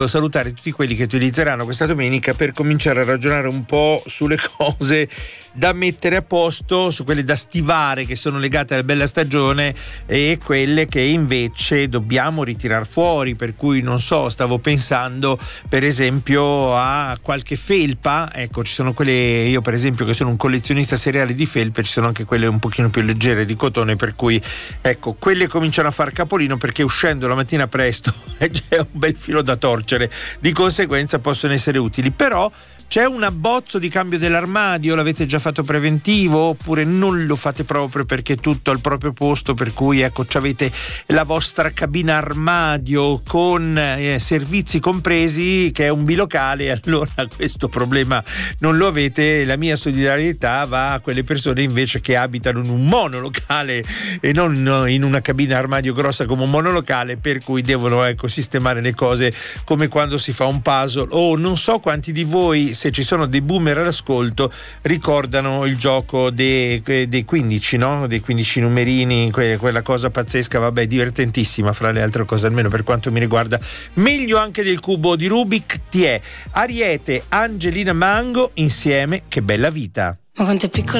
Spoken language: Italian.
salutare tutti quelli che utilizzeranno questa domenica per cominciare a ragionare un po' sulle cose da mettere a posto, su quelle da stivare che sono legate alla bella stagione e quelle che invece dobbiamo ritirar fuori. Per cui non so, stavo pensando per esempio a qualche felpa. Ecco, ci sono quelle, io per esempio che sono un collezionista seriale di felpe, ci sono anche quelle un pochino più leggere di cotone, per cui ecco, quelle cominciano a far capolino perché uscendo la mattina presto c'è un bel filo da torcere, di conseguenza possono essere utili. Però c'è un abbozzo di cambio dell'armadio, l'avete già fatto preventivo oppure non lo fate proprio perché è tutto al proprio posto, per cui ecco, avete la vostra cabina armadio con servizi compresi che è un bilocale, allora questo problema non lo avete. La mia solidarietà va a quelle persone invece che abitano in un monolocale e non in una cabina armadio grossa come un monolocale, per cui devono sistemare le cose come quando si fa un puzzle. Non so quanti di voi, se ci sono dei boomer all'ascolto, ricordano il gioco dei 15, no? Dei 15 numerini, quella cosa pazzesca, vabbè, divertentissima fra le altre cose, almeno per quanto mi riguarda, meglio anche del cubo di Rubik. Ariete, Angelina Mango insieme, Che bella vita. Ma quanto è piccola